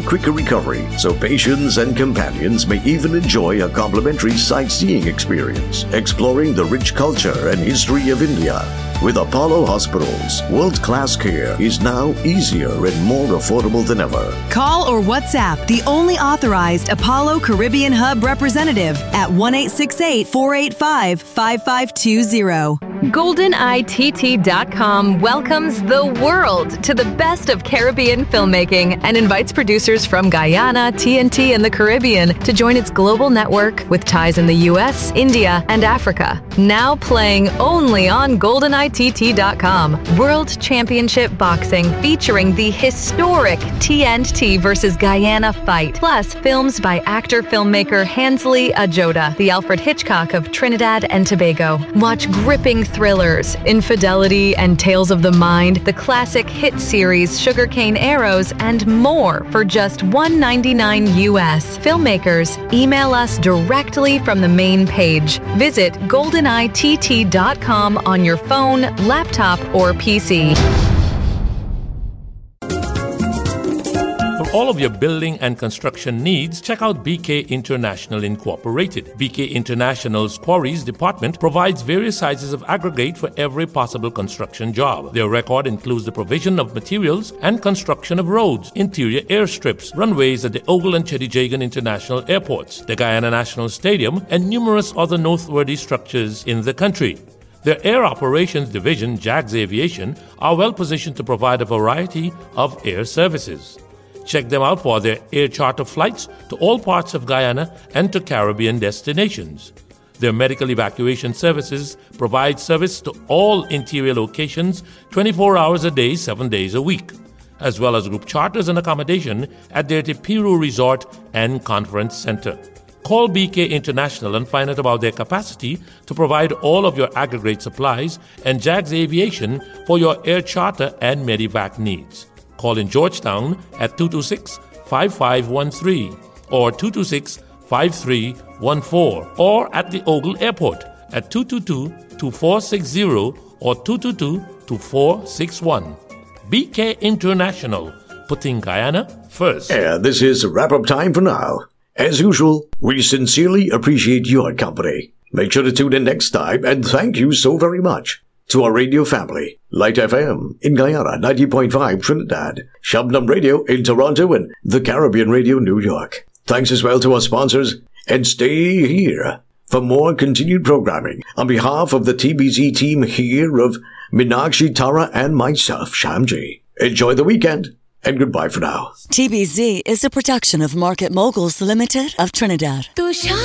quicker recovery, so patients and companions may even enjoy a complimentary sightseeing experience, exploring the rich culture and history of India. With Apollo Hospitals, world-class care is now easier and more affordable than ever. Call or WhatsApp the only authorized Apollo Caribbean Hub representative at 1-868-485-5520. GoldenEyeTT.com welcomes the world to the best of Caribbean filmmaking and invites producers from Guyana, TNT, and the Caribbean to join its global network with ties in the U.S., India, and Africa. Now playing only on GoldenEyeTT.com. World Championship Boxing featuring the historic TNT versus Guyana fight, plus films by actor-filmmaker Hansley Ajota, the Alfred Hitchcock of Trinidad and Tobago. Watch gripping thrillers, Infidelity and Tales of the Mind, the classic hit series Sugarcane Arrows, and more for just $1.99 US. Filmmakers, email us directly from the main page. Visit GoldenEyeTT.com on your phone, laptop, or PC. For all of your building and construction needs, check out BK International Incorporated. BK International's Quarries Department provides various sizes of aggregate for every possible construction job. Their record includes the provision of materials and construction of roads, interior airstrips, runways at the Ogle and Chedijagan International Airports, the Guyana National Stadium, and numerous other noteworthy structures in the country. Their Air Operations Division, JAGS Aviation, are well positioned to provide a variety of air services. Check them out for their air charter flights to all parts of Guyana and to Caribbean destinations. Their medical evacuation services provide service to all interior locations 24 hours a day, 7 days a week, as well as group charters and accommodation at their Tipiru Resort and Conference Center. Call BK International and find out about their capacity to provide all of your aggregate supplies and JAGS Aviation for your air charter and medevac needs. Call in Georgetown at 226-5513 or 226-5314 or at the Ogle Airport at 222-2460 or 222-2461. BK International, putting Guyana first. And this is wrap-up time for now. As usual, we sincerely appreciate your company. Make sure to tune in next time, and thank you so very much to our radio family, Light FM in Guyana, 90.5 Trinidad, Shabnam Radio in Toronto, and the Caribbean Radio New York. Thanks as well to our sponsors, and stay here for more continued programming. On behalf of the TBZ team here of Meenakshi, Tara, and myself, Shamji, enjoy the weekend, and goodbye for now. TBZ is a production of Market Moguls Limited of Trinidad.